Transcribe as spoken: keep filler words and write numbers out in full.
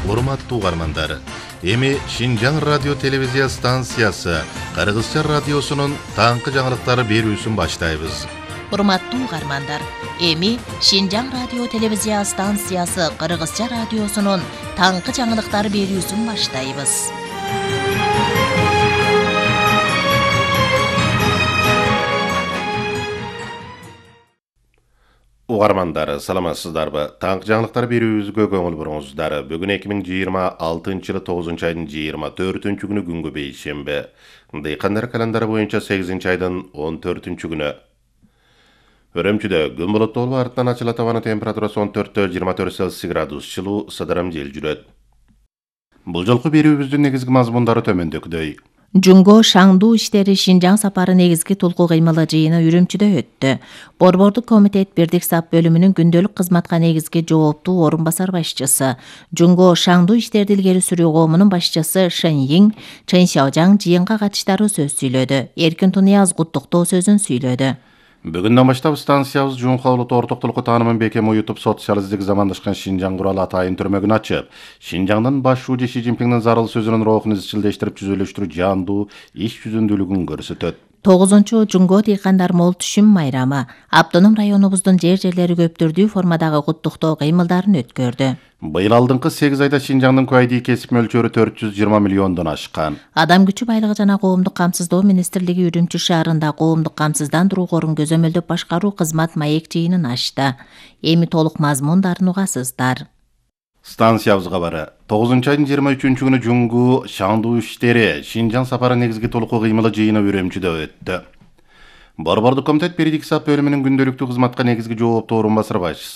Урматтуу угармандар, эми Шинжаң радио телевизия станциясы Кыргызча радиосунун таңкы жаңылыктары берүүсүн баштайбыз. Урматтуу угармандар, эми Шинжаң радио телевизия станциясы Кыргызча радиосунун таңкы жаңылыктары берүүсүн баштайбыз. Угармандар, саламатсыздарбы? Таңкы жаңылыктар берүүбүзгө көңүл буруңуздар. Бүгүн эки миң жыйырма алтынчы жылы тогузунчу айдын жыйырма төртүнчү күнү күнгө бейшемби. Дыйкандар календары боюнча сегизинчи айдын он төртүнчү күнү. Өрөмчүдө күн булуттуу болуп, артынан ачылат, абанын температурасы он төрттөн жыйырма төрт Цельсий градус жылуу, сыдырым жел жүрөт. Бул жолку берүүбүздүн негизги мазмундары төмөндөгүдөй. Жунго шаңдуу иштери Шинжаң сапары негизги толку кыймылы жыйыны Үрүмчүдө өттү. Борбордук комитет Бирдик сап бөлүмүнүн күндөлүк кызматка негизги жооптуу орун басар башчысы, Жунго шаңдуу иштерди илгери сүрүү коомунун башчысы Шэн Йиң, Чэн Сяожаң жыйынга катыштары сөз сүйлөдү. Эркин Тунияз куттуктоо сөзүн сүйлөдү. Бүгүндөн баштап станциябыз Жунхо улут ортоктулукку таанымын бекем уютуп, социалисттик замандашкан Шинжаң куралы атайын түрмөгүн ачып, Шинжаңдын баш шуужу Си Цзиньпиңдин зарыл сөзүнүн роохун изчилдештирип жүзөлөштүрүү жаандуу иш жүзүндүүлүгүн көрсөтөт. тогузунчу Жунго дыйкандар мол түшүм майрамы автоном районубуздун жер-жерлери көптүрдүү формадагы куттуктоо кыймылдарын өткөрдү. Быйыл алдыңкы сегиз айда Шинжаңдын куайдий кесип мөлчөрү төрт жүз жыйырма миллиондон ашкан. Адам күчү байлыгы жана коомдук камсыздоо министрлиги Үрүмчү шаарында коомдук камсыздандыруу корун көзөмөлдөп башкаруу кызмат маек жыйынын ачты. Эми толук мазмундарын угасыздар. Станциябыз кабары. тогузунчу айдын жыйырма үчүнчү күнү Жунгу шаңдуу иштери Шинжаң сапары негизги толуку кыймылы жыйыны Үрүмчүдө өттү. Борбордук комитет Бирдик сап бөлүмүнүн күндөлүктүү кызматка негизги жооптуу орун басар башчысы